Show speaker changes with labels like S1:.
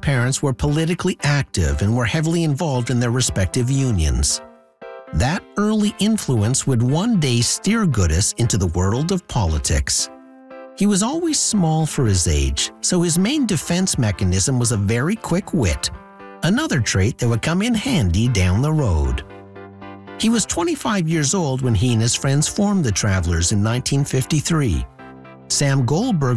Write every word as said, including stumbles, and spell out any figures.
S1: parents were politically active and were heavily involved in their respective unions. That early influence would one day steer Goodis into the world of politics. He was always small for his age, so his main defense mechanism was a very quick wit, another trait that would come in handy down the road. He was twenty-five years old when he and his friends formed the Travelers in nineteen fifty-three. Sam Goldberg